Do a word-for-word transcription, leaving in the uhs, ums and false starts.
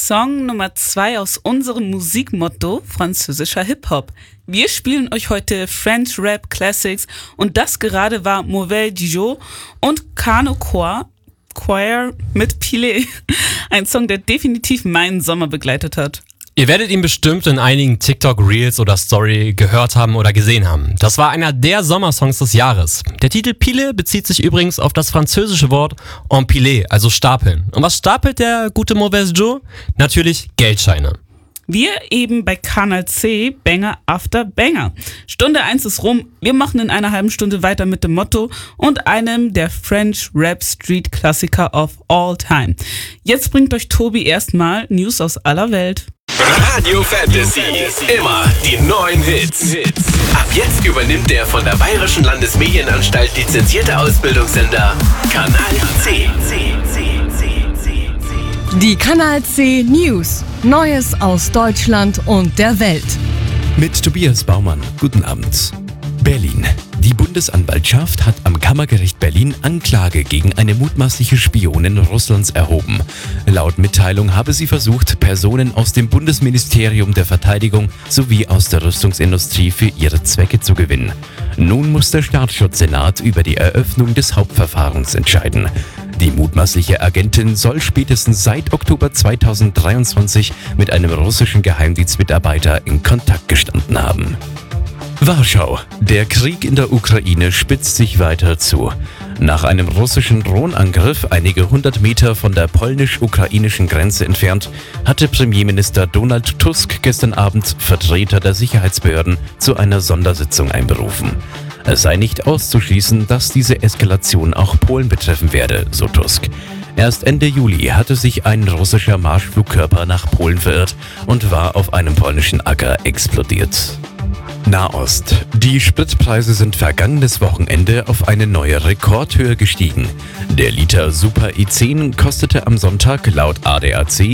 Song Nummer zwei aus unserem Musikmotto französischer Hip-Hop. Wir spielen euch heute French Rap Classics und das gerade war Mauvais Dijo und Kano Choir Choir mit Pilet. Ein Song, der definitiv meinen Sommer begleitet hat. Ihr werdet ihn bestimmt in einigen TikTok-Reels oder Story gehört haben oder gesehen haben. Das war einer der Sommersongs des Jahres. Der Titel Pilet bezieht sich übrigens auf das französische Wort empiler, also stapeln. Und was stapelt der gute Mauvais Joe? Natürlich Geldscheine. Wir eben bei Kanal C, Banger after Banger. Stunde eins ist rum, wir machen in einer halben Stunde weiter mit dem Motto und einem der French Rap Street Klassiker of all time. Jetzt bringt euch Tobi erstmal News aus aller Welt. Radio Fantasy, immer die neuen Hits. Ab jetzt übernimmt der von der Bayerischen Landesmedienanstalt lizenzierte Ausbildungssender Kanal C. Die Kanal C News. Neues aus Deutschland und der Welt. Mit Tobias Baumann. Guten Abend. Berlin. Die Bundesanwaltschaft hat am Kammergericht Berlin Anklage gegen eine mutmaßliche Spionin Russlands erhoben. Laut Mitteilung habe sie versucht, Personen aus dem Bundesministerium der Verteidigung sowie aus der Rüstungsindustrie für ihre Zwecke zu gewinnen. Nun muss der Staatsschutzsenat über die Eröffnung des Hauptverfahrens entscheiden. Die mutmaßliche Agentin soll spätestens seit Oktober zweitausenddreiundzwanzig mit einem russischen Geheimdienstmitarbeiter in Kontakt gestanden haben. Warschau. Der Krieg in der Ukraine spitzt sich weiter zu. Nach einem russischen Drohnenangriff einige hundert Meter von der polnisch-ukrainischen Grenze entfernt, hatte Premierminister Donald Tusk gestern Abend Vertreter der Sicherheitsbehörden zu einer Sondersitzung einberufen. Es sei nicht auszuschließen, dass diese Eskalation auch Polen betreffen werde, so Tusk. Erst Ende Juli hatte sich ein russischer Marschflugkörper nach Polen verirrt und war auf einem polnischen Acker explodiert. Nahost. Die Spritpreise sind vergangenes Wochenende auf eine neue Rekordhöhe gestiegen. Der Liter Super E zehn kostete am Sonntag laut A D A C